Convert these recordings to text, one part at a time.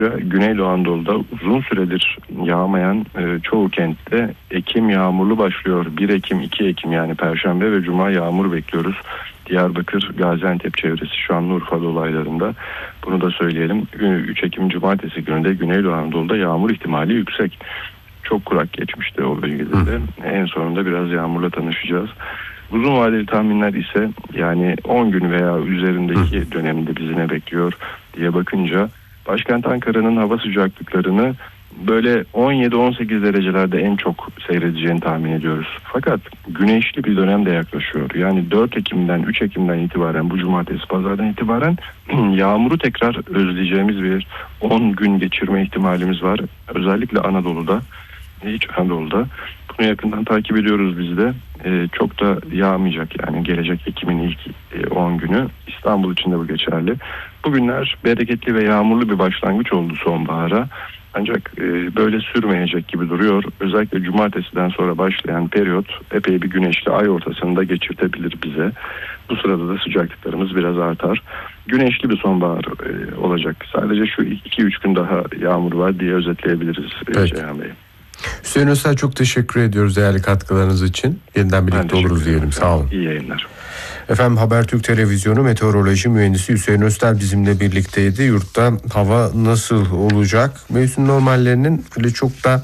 Güneydoğu Anadolu'da uzun süredir yağmayan çoğu kentte Ekim yağmurlu başlıyor. 1 Ekim, 2 Ekim yani Perşembe ve Cuma yağmur bekliyoruz. Diyarbakır, Gaziantep çevresi, Şanlıurfa dolaylarında bunu da söyleyelim. 3 Ekim Cumartesi gününde Güneydoğu Anadolu'da yağmur ihtimali yüksek. Çok kurak geçmişti o bölgede de. En sonunda biraz yağmurla tanışacağız. Uzun vadeli tahminler ise yani 10 gün veya üzerindeki dönemde bizi ne bekliyor diye bakınca başkent Ankara'nın hava sıcaklıklarını böyle 17-18 derecelerde en çok seyredeceğini tahmin ediyoruz. Fakat güneşli bir dönem de yaklaşıyor. Yani 4 Ekim'den 3 Ekim'den itibaren bu cumartesi pazardan itibaren yağmuru tekrar özleyeceğimiz bir 10 gün geçirme ihtimalimiz var. Özellikle Anadolu'da, İç Anadolu'da. Bunu yakından takip ediyoruz biz de. Çok da yağmayacak yani gelecek Ekim'in ilk 10 günü. İstanbul için de bu geçerli. Bugünler bereketli ve yağmurlu bir başlangıç oldu sonbahara. Ancak böyle sürmeyecek gibi duruyor. Özellikle cumartesiden sonra başlayan periyot epey bir güneşli ay ortasında geçirtebilir bize. Bu sırada da sıcaklıklarımız biraz artar. Güneşli bir sonbahar olacak. Sadece şu 2-3 gün daha yağmur var diye özetleyebiliriz Ceyhan Bey. Hüseyin Öztel, çok teşekkür ediyoruz değerli katkılarınız için. Yeniden birlikte oluruz diyelim. Sağ olun. İyi yayınlar. Efendim, Habertürk Televizyonu meteoroloji mühendisi Hüseyin Öztel bizimle birlikteydi. Yurtta hava nasıl olacak? Mevsim normallerinin öyle çok da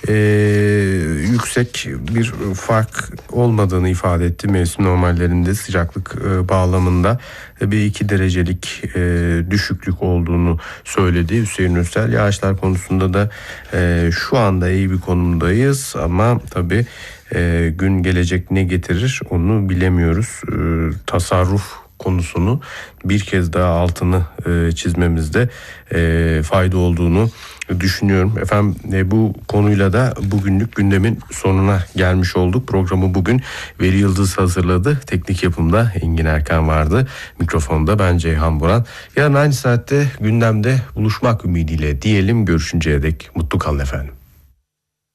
yüksek bir fark olmadığını ifade etti. Mevsim normallerinde sıcaklık bağlamında bir 2 derecelik düşüklük olduğunu söyledi Hüseyin Öztel. Yağışlar konusunda da şu anda iyi bir konumdayız ama tabii gün gelecek ne getirir onu bilemiyoruz. Tasarruf konusunu bir kez daha altını çizmemizde fayda olduğunu düşünüyorum. Efendim, bu konuyla da bugünlük gündemin sonuna gelmiş olduk. Programı bugün Veli Yıldız hazırladı. Teknik yapımda Engin Erkan vardı. Mikrofonda ben Ceyhan Boran. Yarın aynı saatte gündemde buluşmak ümidiyle diyelim. Görüşünceye dek mutlu kalın efendim.